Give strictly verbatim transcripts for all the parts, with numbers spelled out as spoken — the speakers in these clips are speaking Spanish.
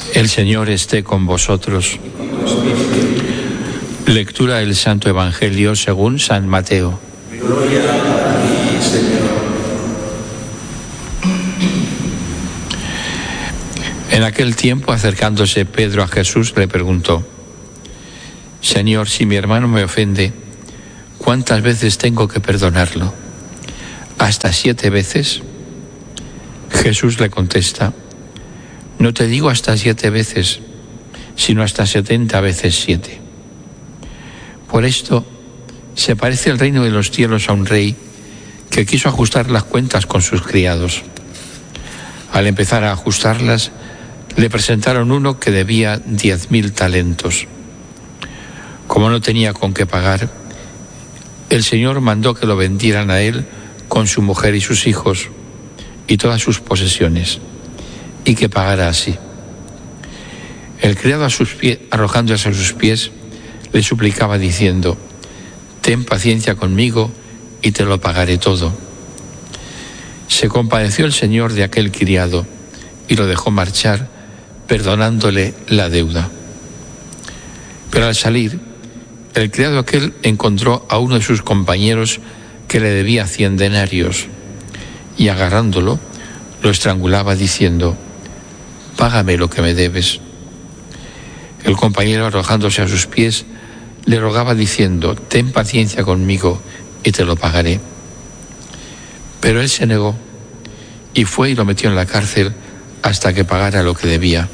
El Señor esté con vosotros. Lectura del Santo Evangelio según San Mateo. Gloria a ti, Señor. En aquel tiempo, acercándose Pedro a Jesús, le preguntó: Señor, si mi hermano me ofende, ¿cuántas veces tengo que perdonarlo? ¿Hasta siete veces? Jesús le contesta: no te digo hasta siete veces, sino hasta setenta veces siete. Por esto se parece el reino de los cielos a un rey que quiso ajustar las cuentas con sus criados. Al empezar a ajustarlas, le presentaron uno que debía diez mil talentos. Como no tenía con qué pagar, el Señor mandó que lo vendieran a él con su mujer y sus hijos y todas sus posesiones, y que pagara así. El criado, a sus pies, arrojándose a sus pies, le suplicaba diciendo: ten paciencia conmigo y te lo pagaré todo. Se compadeció el Señor de aquel criado y lo dejó marchar, perdonándole la deuda. Pero al salir, el criado aquel encontró a uno de sus compañeros que le debía cien denarios, y agarrándolo, lo estrangulaba diciendo: págame lo que me debes. El compañero, arrojándose a sus pies, le rogaba diciendo: ten paciencia conmigo y te lo pagaré. Pero él se negó y fue y lo metió en la cárcel hasta que pagara lo que debía.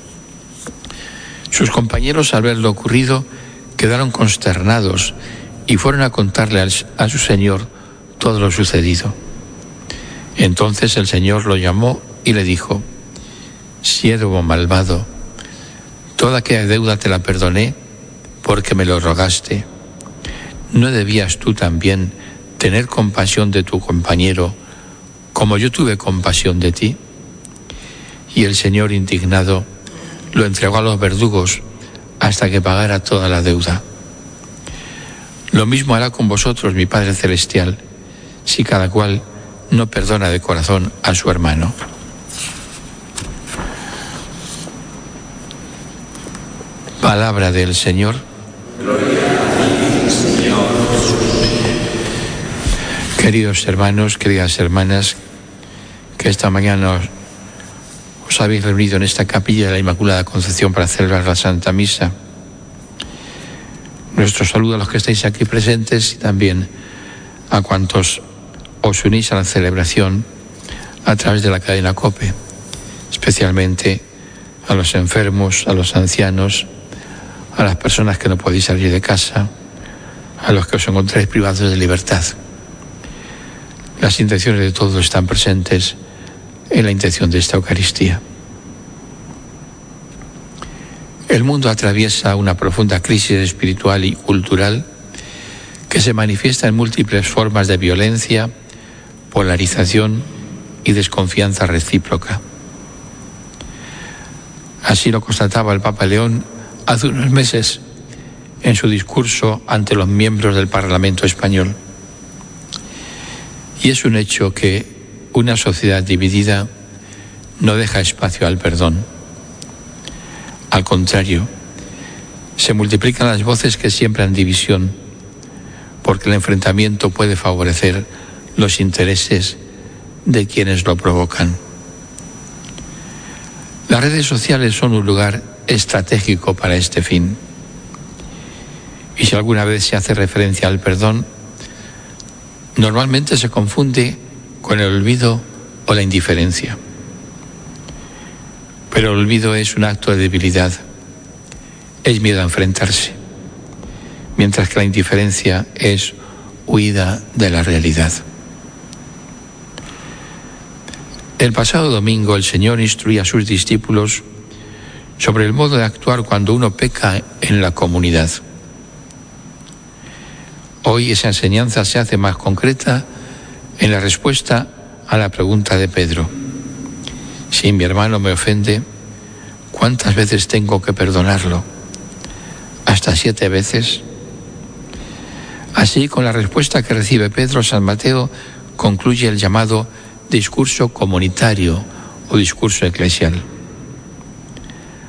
Sus compañeros, al ver lo ocurrido, quedaron consternados y fueron a contarle a su señor todo lo sucedido. Entonces el Señor lo llamó y le dijo: siervo malvado, toda aquella deuda te la perdoné porque me lo rogaste. ¿No debías tú también tener compasión de tu compañero como yo tuve compasión de ti? Y el Señor, indignado, lo entregó a los verdugos hasta que pagara toda la deuda. Lo mismo hará con vosotros mi Padre Celestial, si cada cual no perdona de corazón a su hermano. Palabra del Señor. Gloria a ti, Señor. Queridos hermanos, queridas hermanas, que esta mañana os, os habéis reunido en esta capilla de la Inmaculada Concepción para celebrar la Santa Misa. Nuestro saludo a los que estáis aquí presentes y también a cuantos os unís a la celebración a través de la cadena COPE, especialmente a los enfermos, a los ancianos, a las personas que no podéis salir de casa, a los que os encontráis privados de libertad. Las intenciones de todos están presentes en la intención de esta Eucaristía. El mundo atraviesa una profunda crisis espiritual y cultural que se manifiesta en múltiples formas de violencia, polarización y desconfianza recíproca. Así lo constataba el Papa León hace unos meses en su discurso ante los miembros del Parlamento español. Y es un hecho que una sociedad dividida no deja espacio al perdón. Al contrario, se multiplican las voces que siembran división, porque el enfrentamiento puede favorecer los intereses de quienes lo provocan. Las redes sociales son un lugar estratégico para este fin. Y si alguna vez se hace referencia al perdón, normalmente se confunde con el olvido o la indiferencia. Pero el olvido es un acto de debilidad, es miedo a enfrentarse, mientras que la indiferencia es huida de la realidad. El pasado domingo el Señor instruía a sus discípulos sobre el modo de actuar cuando uno peca en la comunidad. Hoy esa enseñanza se hace más concreta en la respuesta a la pregunta de Pedro: si mi hermano me ofende, ¿cuántas veces tengo que perdonarlo? ¿Hasta siete veces? Así, con la respuesta que recibe Pedro, San Mateo concluye el llamado discurso comunitario o discurso eclesial.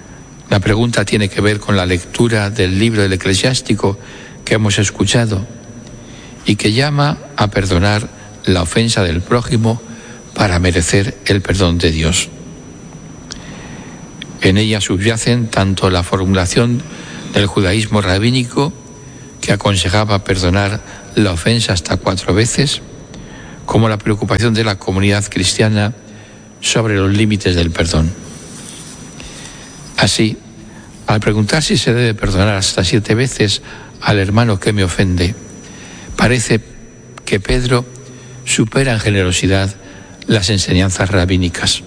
pregunta tiene que ver con la lectura del libro del Eclesiástico que hemos escuchado y que llama a perdonar la ofensa del prójimo para merecer el perdón de Dios. En ella subyacen tanto la formulación del judaísmo rabínico, que aconsejaba perdonar la ofensa hasta cuatro veces, como la preocupación de la comunidad cristiana sobre los límites del perdón. Así, al preguntar si se debe perdonar hasta siete veces al hermano que me ofende, parece que Pedro supera en generosidad las enseñanzas rabínicas.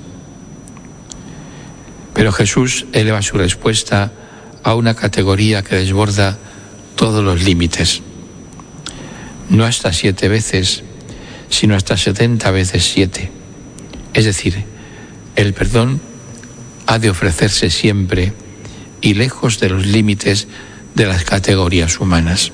Pero Jesús eleva su respuesta a una categoría que desborda todos los límites. No hasta siete veces, sino hasta setenta veces siete. Es decir, el perdón ha de ofrecerse siempre y lejos de los límites de las categorías humanas.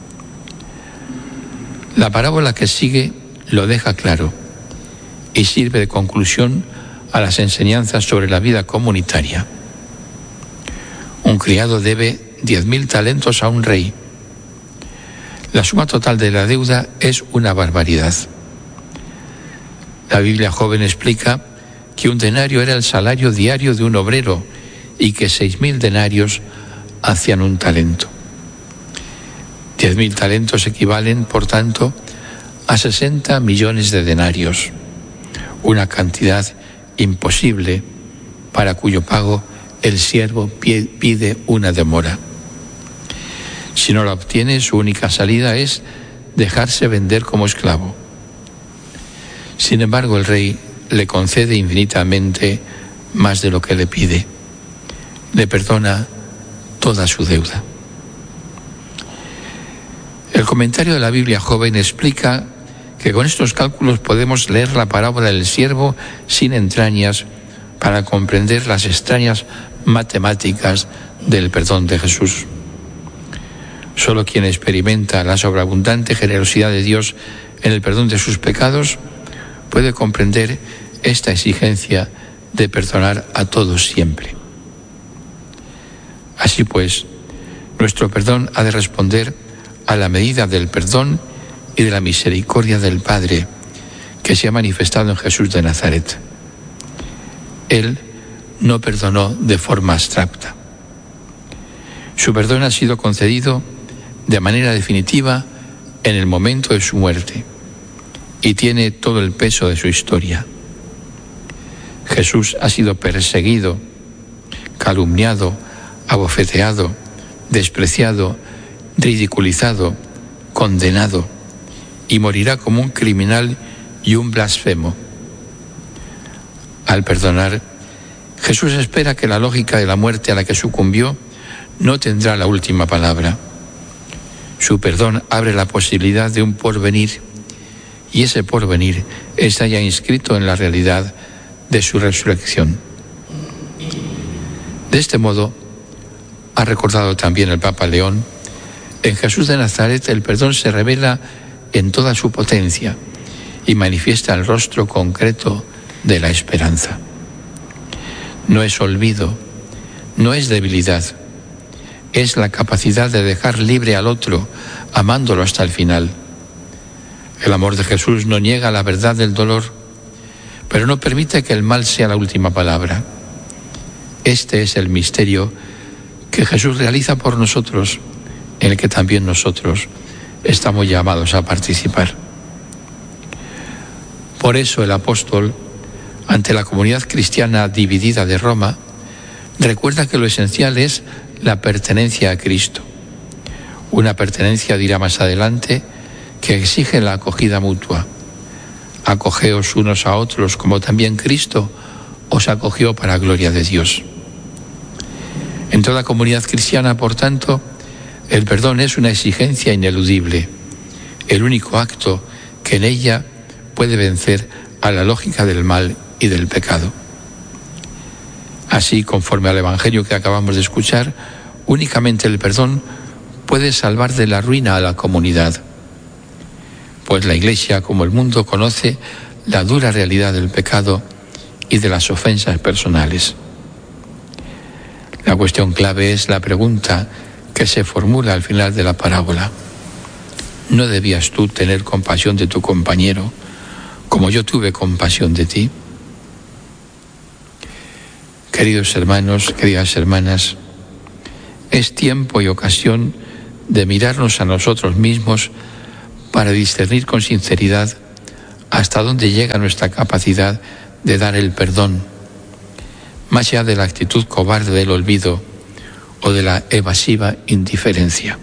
La parábola que sigue lo deja claro y sirve de conclusión a las enseñanzas sobre la vida comunitaria. Un criado debe diez mil talentos a un rey. La suma total de la deuda es una barbaridad. La Biblia joven explica que un denario era el salario diario de un obrero y que seis mil denarios hacían un talento. Diez mil talentos equivalen, por tanto, a sesenta millones de denarios, una cantidad imposible para cuyo pago el siervo pide una demora. Si no la obtiene, su única salida es dejarse vender como esclavo. Sin embargo, el rey le concede infinitamente más de lo que le pide. Le perdona toda su deuda. El comentario de la Biblia joven explica que con estos cálculos podemos leer la parábola del siervo sin entrañas para comprender las extrañas matemáticas del perdón de Jesús. Solo quien experimenta la sobreabundante generosidad de Dios en el perdón de sus pecados puede comprender esta exigencia de perdonar a todos siempre. Así pues, nuestro perdón ha de responder a la medida del perdón y de la misericordia del Padre que se ha manifestado en Jesús de Nazaret. Él no perdonó de forma abstracta. Su perdón ha sido concedido de manera definitiva en el momento de su muerte y tiene todo el peso de su historia. Jesús ha sido perseguido, calumniado, abofeteado, despreciado, ridiculizado, condenado y morirá como un criminal y un blasfemo. Al perdonar, Jesús espera que la lógica de la muerte a la que sucumbió no tendrá la última palabra. Su perdón abre la posibilidad de un porvenir y ese porvenir está ya inscrito en la realidad de su resurrección. De este modo, ha recordado también el Papa León, en Jesús de Nazaret el perdón se revela en toda su potencia y manifiesta el rostro concreto de la esperanza. No es olvido, no es debilidad, es la capacidad de dejar libre al otro, amándolo hasta el final. El amor de Jesús no niega la verdad del dolor, pero no permite que el mal sea la última palabra. Este es el misterio que Jesús realiza por nosotros, en el que también nosotros estamos llamados a participar. Por eso el apóstol, ante la comunidad cristiana dividida de Roma, recuerda que lo esencial es la pertenencia a Cristo. Una pertenencia, dirá más adelante, que exige la acogida mutua. Acogeos unos a otros como también Cristo os acogió para gloria de Dios. En toda comunidad cristiana, por tanto, el perdón es una exigencia ineludible, el único acto que en ella puede vencer a la lógica del mal y del pecado. Así, conforme al Evangelio que acabamos de escuchar, únicamente el perdón puede salvar de la ruina a la comunidad, pues la Iglesia, como el mundo, conoce la dura realidad del pecado y de las ofensas personales. La La cuestión clave es la pregunta que se formula al final de la parábola. ¿No debías tú tener compasión de tu compañero como yo tuve compasión de ti? Queridos hermanos, queridas hermanas, es tiempo y ocasión de mirarnos a nosotros mismos para discernir con sinceridad hasta dónde llega nuestra capacidad de dar el perdón, más allá de la actitud cobarde del olvido o de la evasiva indiferencia.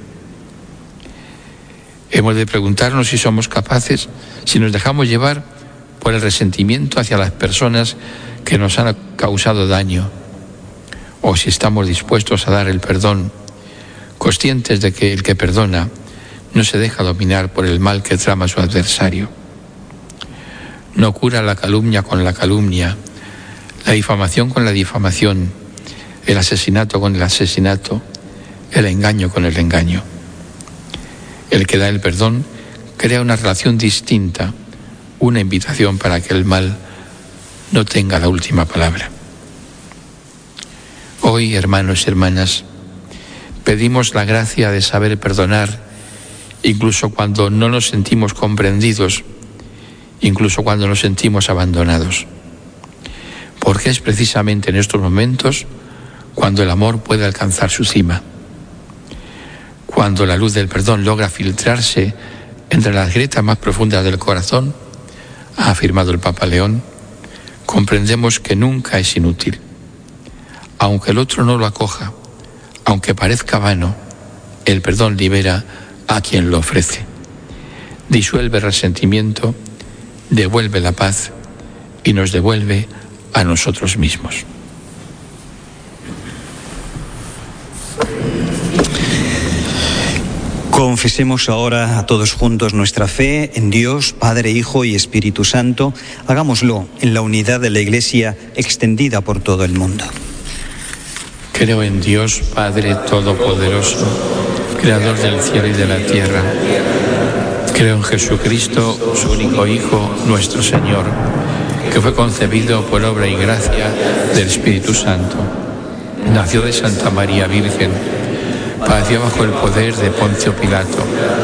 Hemos de preguntarnos si somos capaces, si nos dejamos llevar por el resentimiento hacia las personas que nos han causado daño, o si estamos dispuestos a dar el perdón, conscientes de que el que perdona no se deja dominar por el mal que trama su adversario. No cura la calumnia con la calumnia, la difamación con la difamación, el asesinato con el asesinato, el engaño con el engaño. El que da el perdón crea una relación distinta, una invitación para que el mal no tenga la última palabra. Hoy, hermanos y hermanas, pedimos la gracia de saber perdonar, incluso cuando no nos sentimos comprendidos, incluso cuando nos sentimos abandonados. Porque es precisamente en estos momentos cuando el amor puede alcanzar su cima. Cuando la luz del perdón logra filtrarse entre las grietas más profundas del corazón, ha afirmado el Papa León, comprendemos que nunca es inútil. Aunque el otro no lo acoja, aunque parezca vano, el perdón libera a quien lo ofrece. Disuelve el resentimiento, devuelve la paz y nos devuelve a nosotros mismos. Confesemos ahora a todos juntos nuestra fe en Dios, Padre, Hijo y Espíritu Santo. Hagámoslo en la unidad de la Iglesia extendida por todo el mundo. Creo en Dios, Padre Todopoderoso, Creador del cielo y de la tierra. Creo en Jesucristo, su único Hijo, nuestro Señor, que fue concebido por obra y gracia del Espíritu Santo. Nació de Santa María Virgen, padeció bajo el poder de Poncio Pilato,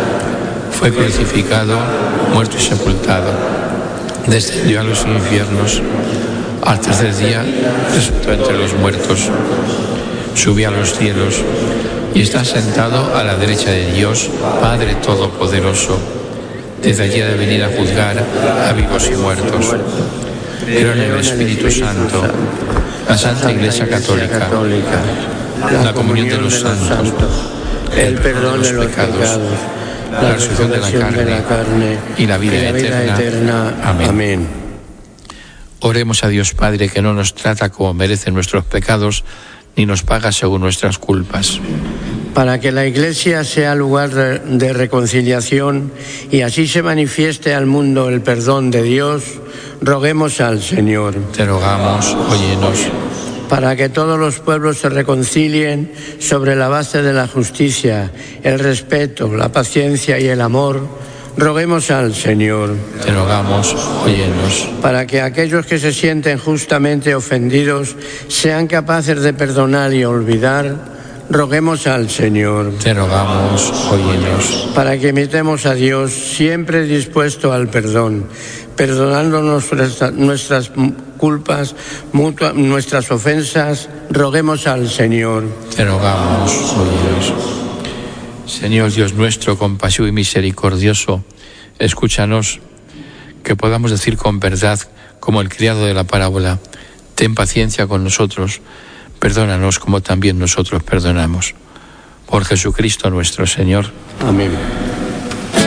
fue crucificado, muerto y sepultado, descendió a los infiernos, al tercer día resucitó entre los muertos, subió a los cielos y está sentado a la derecha de Dios, Padre Todopoderoso. Desde allí ha de venir a juzgar a vivos y muertos. Creo en el Espíritu Santo, la Santa Iglesia Católica, la comunión de los santos, el perdón de los pecados, la resurrección de la carne y la vida eterna. Amén. Oremos a Dios Padre, que no nos trata como merecen nuestros pecados, ni nos paga según nuestras culpas. Para que la Iglesia sea lugar de reconciliación y así se manifieste al mundo el perdón de Dios, roguemos al Señor. Te rogamos, óyenos. Para que todos los pueblos se reconcilien sobre la base de la justicia, el respeto, la paciencia y el amor, roguemos al Señor. Te rogamos, óyenos. Para que aquellos que se sienten justamente ofendidos sean capaces de perdonar y olvidar, roguemos al Señor. Te rogamos, óyenos. Para que imitemos a Dios siempre dispuesto al perdón, perdonándonos nuestras, nuestras culpas, mutua, nuestras ofensas, roguemos al Señor. Te rogamos, óyenos. Señor Dios nuestro, compasivo y misericordioso, escúchanos, que podamos decir con verdad, como el criado de la parábola, ten paciencia con nosotros, perdónanos como también nosotros perdonamos. Por Jesucristo nuestro Señor. Amén.